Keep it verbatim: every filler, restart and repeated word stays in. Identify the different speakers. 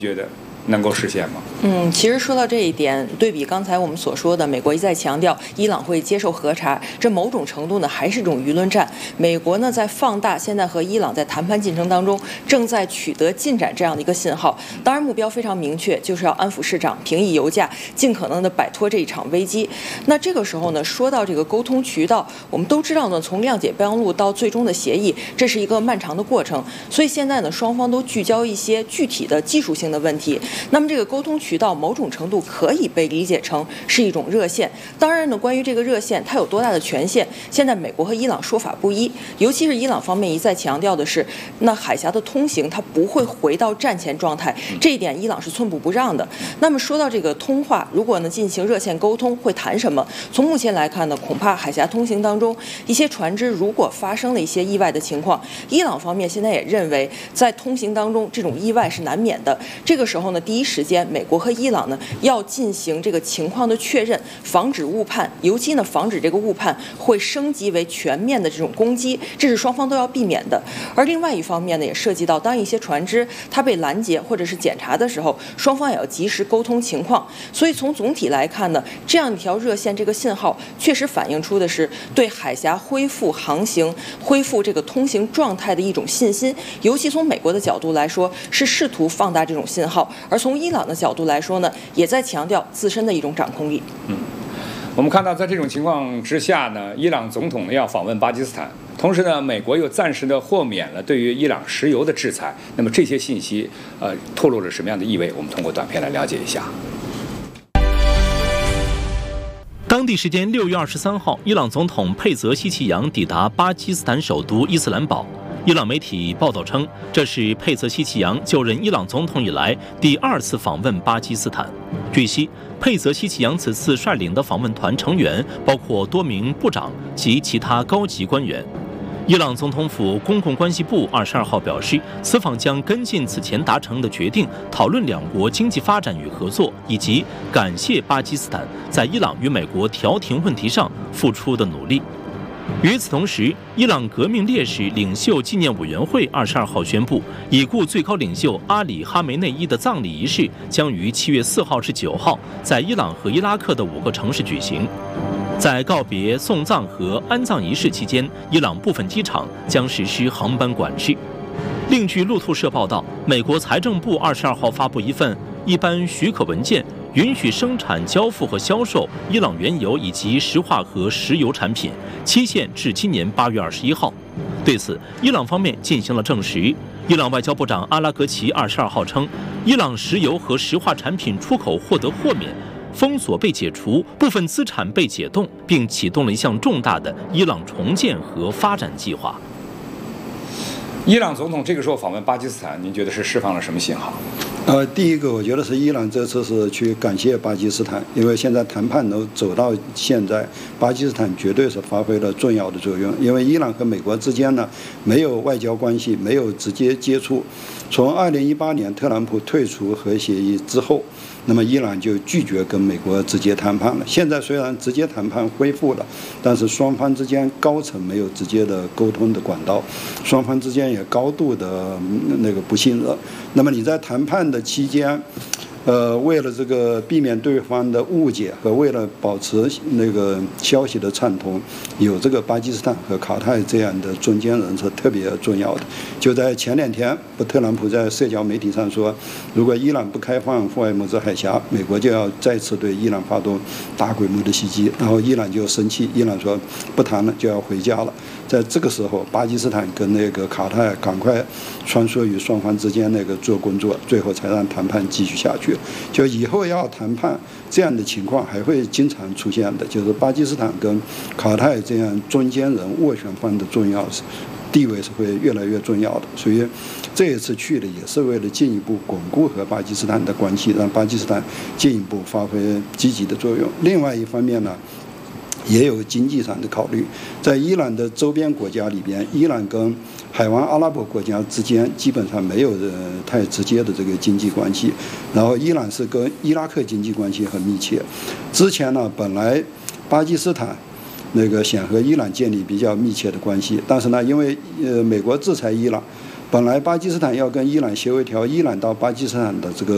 Speaker 1: 觉得能够实现吗？
Speaker 2: 嗯，其实说到这一点，对比刚才我们所说的，美国一再强调伊朗会接受核查，这某种程度呢还是一种舆论战。美国呢在放大现在和伊朗在谈判进程当中正在取得进展这样的一个信号。当然目标非常明确，就是要安抚市场、平抑油价，尽可能的摆脱这一场危机。那这个时候呢，说到这个沟通渠道，我们都知道呢，从谅解备忘录到最终的协议，这是一个漫长的过程。所以现在呢，双方都聚焦一些具体的技术性的问题。那么这个沟通渠道某种程度可以被理解成是一种热线。当然呢，关于这个热线它有多大的权限，现在美国和伊朗说法不一，尤其是伊朗方面一再强调的是，那海峡的通行它不会回到战前状态，这一点伊朗是寸步不让的。那么说到这个通话，如果呢进行热线沟通会谈什么？从目前来看呢，恐怕海峡通行当中一些船只如果发生了一些意外的情况，伊朗方面现在也认为在通行当中这种意外是难免的。这个时候呢，第一时间美国和伊朗呢要进行这个情况的确认，防止误判，尤其呢防止这个误判会升级为全面的这种攻击，这是双方都要避免的。而另外一方面呢，也涉及到当一些船只它被拦截或者是检查的时候，双方也要及时沟通情况。所以从总体来看呢，这样一条热线这个信号确实反映出的是对海峡恢复航行、恢复这个通行状态的一种信心。尤其从美国的角度来说，是试图放大这种信号，而从伊朗的角度来说呢，也在强调自身的一种掌控力。
Speaker 1: 嗯，我们看到在这种情况之下呢，伊朗总统要访问巴基斯坦，同时呢，美国又暂时的豁免了对于伊朗石油的制裁。那么这些信息，呃，透露了什么样的意味？我们通过短片来了解一下。
Speaker 3: 当地时间六月二十三号，伊朗总统佩泽希奇扬抵达巴基斯坦首都伊斯兰堡。伊朗媒体报道称，这是佩泽希奇扬就任伊朗总统以来第二次访问巴基斯坦。据悉，佩泽希奇扬此次率领的访问团成员包括多名部长及其他高级官员。伊朗总统府公共关系部二十二号表示，此访将跟进此前达成的决定，讨论两国经济发展与合作，以及感谢巴基斯坦在伊朗与美国调停问题上付出的努力。与此同时，伊朗革命烈士领袖纪念委员会二十二号宣布，已故最高领袖阿里·哈梅内伊的葬礼仪式将于七月四号至九号在伊朗和伊拉克的五个城市举行。在告别、送葬和安葬仪式期间，伊朗部分机场将实施航班管制。另据路透社报道，美国财政部二十二号发布一份一般许可文件，允许生产、交付和销售伊朗原油以及石化和石油产品，期限至今年八月二十一号。对此，伊朗方面进行了证实。伊朗外交部长阿拉格齐二十二号称，伊朗石油和石化产品出口获得豁免，封锁被解除，部分资产被解冻，并启动了一项重大的伊朗重建和发展计划。
Speaker 1: 伊朗总统这个时候访问巴基斯坦，您觉得是释放了什么信号？
Speaker 4: 呃，第一个，我觉得是伊朗这次是去感谢巴基斯坦，因为现在谈判能走到现在，巴基斯坦绝对是发挥了重要的作用。因为伊朗和美国之间呢没有外交关系，没有直接接触。从二零一八年特朗普退出核协议之后，那么伊朗就拒绝跟美国直接谈判了。现在虽然直接谈判恢复了，但是双方之间高层没有直接的沟通的管道，双方之间也高度的那个不信任。那么你在谈判的期间，呃，为了这个避免对方的误解和为了保持那个消息的畅通，有这个巴基斯坦和卡塔尔这样的中间人是特别重要的。就在前两天，特朗普在社交媒体上说，如果伊朗不开放霍尔木兹海峡，美国就要再次对伊朗发动大规模的袭击。然后伊朗就生气，伊朗说不谈了，就要回家了。在这个时候，巴基斯坦跟那个卡塔尔赶快穿梭于双方之间那个做工作，最后才让谈判继续下去。就以后要谈判，这样的情况还会经常出现的，就是巴基斯坦跟卡塔尔这样中间人斡旋方的重要地位是会越来越重要的。所以这一次去的也是为了进一步巩固和巴基斯坦的关系，让巴基斯坦进一步发挥积极的作用。另外一方面呢，也有经济上的考虑。在伊朗的周边国家里边，伊朗跟海湾阿拉伯国家之间基本上没有太直接的这个经济关系，然后伊朗是跟伊拉克经济关系很密切。之前呢，本来巴基斯坦那个想和伊朗建立比较密切的关系，但是呢，因为呃美国制裁伊朗，本来巴基斯坦要跟伊朗协微调伊朗到巴基斯坦的这个